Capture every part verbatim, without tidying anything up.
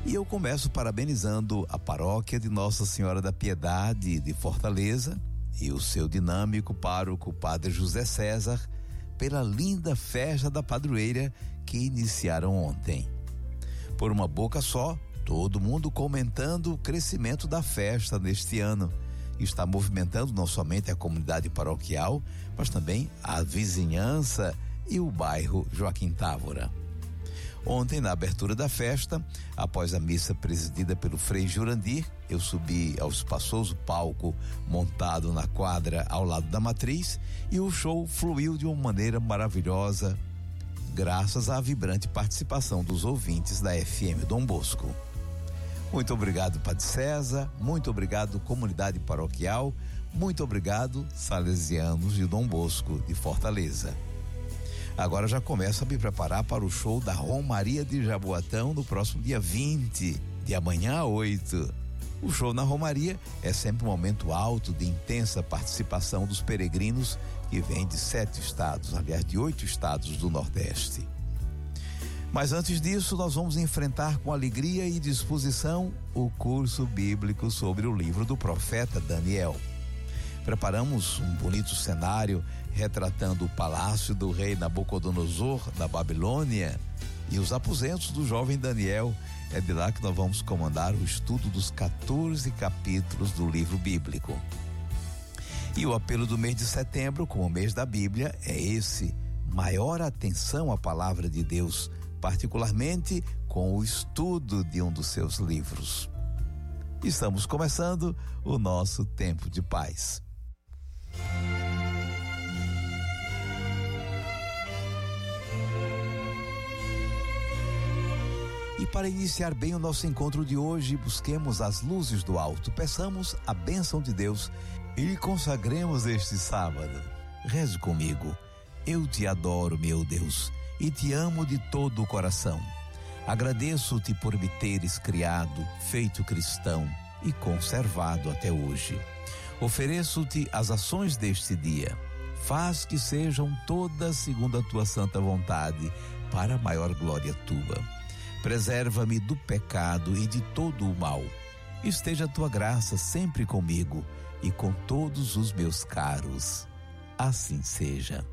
E eu começo parabenizando a paróquia de Nossa Senhora da Piedade de Fortaleza e o seu dinâmico pároco, Padre José César, pela linda festa da padroeira que iniciaram ontem. Por uma boca só, todo mundo comentando o crescimento da festa neste ano. Está movimentando não somente a comunidade paroquial, mas também a vizinhança e o bairro Joaquim Távora. Ontem, na abertura da festa, após a missa presidida pelo Frei Jurandir, eu subi ao espaçoso palco montado na quadra ao lado da matriz e o show fluiu de uma maneira maravilhosa, graças à vibrante participação dos ouvintes da F M Dom Bosco. Muito obrigado, Padre César, muito obrigado, comunidade paroquial, muito obrigado, salesianos de Dom Bosco de Fortaleza. Agora já começo a me preparar para o show da Romaria de Jaboatão no próximo dia vinte, de amanhã a oito. O show na Romaria é sempre um momento alto de intensa participação dos peregrinos que vêm de sete estados, aliás, de oito estados do Nordeste. Mas antes disso, nós vamos enfrentar com alegria e disposição o curso bíblico sobre o livro do profeta Daniel. Preparamos um bonito cenário retratando o palácio do rei Nabucodonosor da Babilônia e os aposentos do jovem Daniel. É de lá que nós vamos comandar o estudo dos quatorze capítulos do livro bíblico. E o apelo do mês de setembro, como o mês da Bíblia, é esse: maior atenção à palavra de Deus, particularmente com o estudo de um dos seus livros. Estamos começando o nosso tempo de paz. E para iniciar bem o nosso encontro de hoje, busquemos as luzes do alto, peçamos a bênção de Deus e consagremos este sábado. Reze comigo. Eu te adoro, meu Deus, e te amo de todo o coração. Agradeço-te por me teres criado, feito cristão e conservado até hoje. Ofereço-te as ações deste dia. Faz que sejam todas segundo a tua santa vontade, para a maior glória tua. Preserva-me do pecado e de todo o mal. Esteja a tua graça sempre comigo e com todos os meus caros. Assim seja.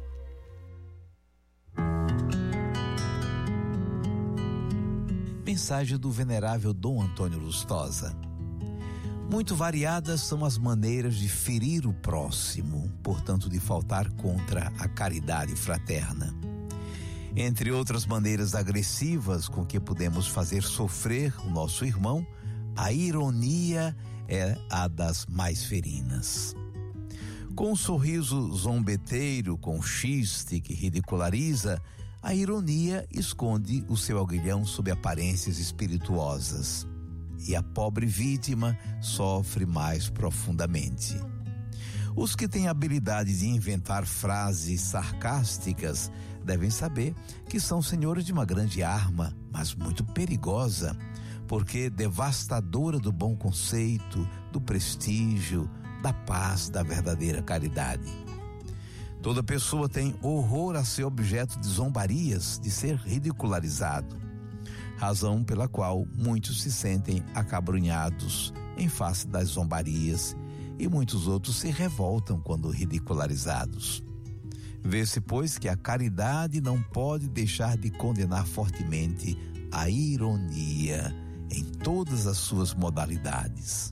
Mensagem do venerável Dom Antônio Lustosa. Muito variadas são as maneiras de ferir o próximo, portanto de faltar contra a caridade fraterna. Entre outras maneiras agressivas com que podemos fazer sofrer o nosso irmão, a ironia é a das mais ferinas. Com um sorriso zombeteiro, com xiste que ridiculariza, a ironia esconde o seu aguilhão sob aparências espirituosas. E a pobre vítima sofre mais profundamente. Os que têm a habilidade de inventar frases sarcásticas devem saber que são senhores de uma grande arma, mas muito perigosa, porque devastadora do bom conceito, do prestígio, da paz, da verdadeira caridade. Toda pessoa tem horror a ser objeto de zombarias, de ser ridicularizado, razão pela qual muitos se sentem acabrunhados em face das zombarias e muitos outros se revoltam quando ridicularizados. Vê-se, pois, que a caridade não pode deixar de condenar fortemente a ironia em todas as suas modalidades.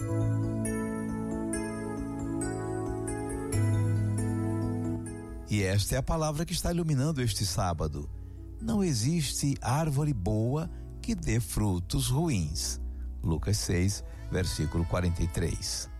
E esta é a palavra que está iluminando este sábado. Não existe árvore boa que dê frutos ruins. Lucas seis, versículo quarenta e três.